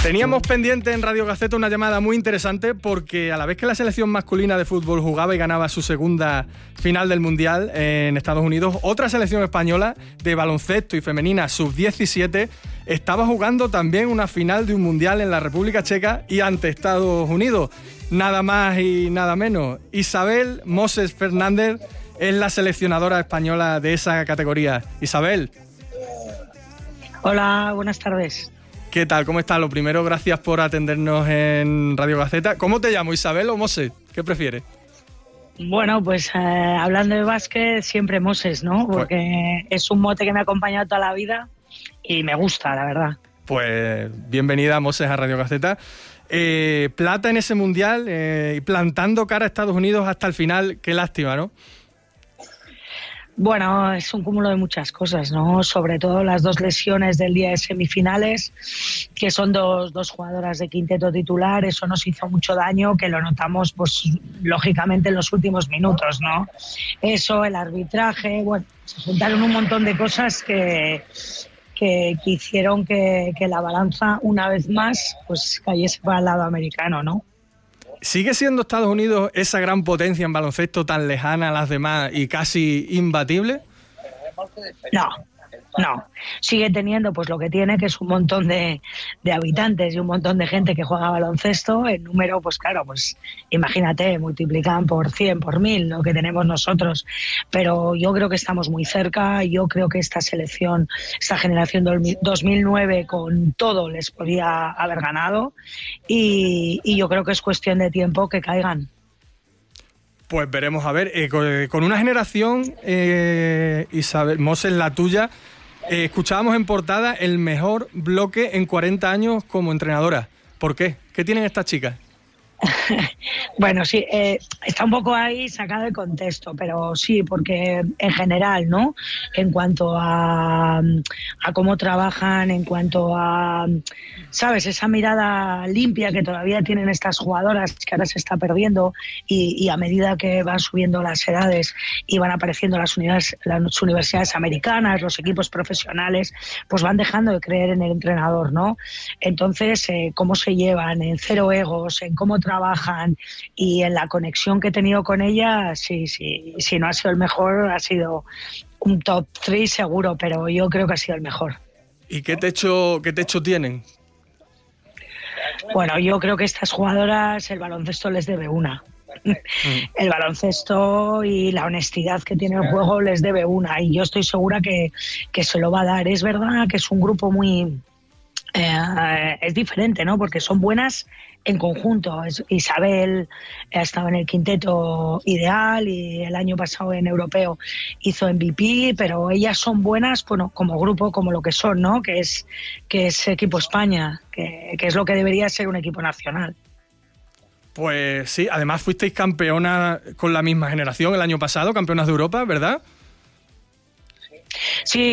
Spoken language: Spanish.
Teníamos pendiente en Radio Gaceta una llamada muy interesante porque a la vez que la selección masculina de fútbol jugaba y ganaba su segunda final del Mundial en Estados Unidos, otra selección española de baloncesto y femenina sub-17 estaba jugando también una final de un Mundial en la República Checa y ante Estados Unidos. Nada más y nada menos. Isabel Moses Fernández es la seleccionadora española de esa categoría. Isabel. Hola, buenas tardes. ¿Qué tal? ¿Cómo estás? Lo primero, gracias por atendernos en Radio Gaceta. ¿Cómo te llamo, Isabel o Moses? ¿Qué prefieres? Bueno, pues hablando de básquet, siempre Moses, ¿no? Porque es un mote que me ha acompañado toda la vida y me gusta, la verdad. Pues bienvenida, Moses, a Radio Gaceta. Plata en ese Mundial y plantando cara a Estados Unidos hasta el final. Qué lástima, ¿no? Bueno, es un cúmulo de muchas cosas, ¿no? Sobre todo las dos lesiones del día de semifinales, que son dos jugadoras de quinteto titular. Eso nos hizo mucho daño, que lo notamos, pues, lógicamente en los últimos minutos, ¿no? Eso, el arbitraje, bueno, se juntaron un montón de cosas que hicieron que la balanza, una vez más, pues cayese para el lado americano, ¿no? ¿Sigue siendo Estados Unidos esa gran potencia en baloncesto tan lejana a las demás y casi imbatible? No. Sigue teniendo pues lo que tiene, que es un montón de habitantes y un montón de gente que juega baloncesto. El número, pues claro, pues imagínate, multiplican por 100, por 1000 lo que tenemos nosotros. Pero yo creo que estamos muy cerca. Yo creo que esta selección, esta generación 2009 con todo les podía haber ganado. Y yo creo que es cuestión de tiempo que caigan. Pues veremos a ver. Con una generación, Isabel Moses, la tuya, escuchábamos en portada el mejor bloque en 40 años como entrenadora. ¿Por qué? ¿Qué tienen estas chicas? Bueno, sí, está un poco ahí sacado de contexto, pero sí, porque en general, ¿no? En cuanto a cómo trabajan, en cuanto a, ¿sabes? Esa mirada limpia que todavía tienen estas jugadoras, que ahora se está perdiendo, y a medida que van subiendo las edades y van apareciendo las universidades americanas, los equipos profesionales, pues van dejando de creer en el entrenador, ¿no? Entonces, cómo se llevan, en cero egos, en cómo trabajan y en la conexión que he tenido con ella, sí, si no ha sido el mejor, ha sido un top 3 seguro, pero yo creo que ha sido el mejor. ¿Y qué techo tienen? Bueno, yo creo que estas jugadoras el baloncesto les debe una. El baloncesto y la honestidad que tiene el juego les debe una, y yo estoy segura que se lo va a dar. Es verdad que es un grupo muy... es diferente, ¿no? Porque son buenas en conjunto. Isabel ha estado en el quinteto ideal y el año pasado en europeo hizo MVP, pero ellas son buenas, bueno, como grupo, como lo que son, ¿no? Que es equipo España, que es lo que debería ser un equipo nacional. Pues sí, además fuisteis campeona con la misma generación el año pasado, campeonas de Europa, ¿verdad? Sí,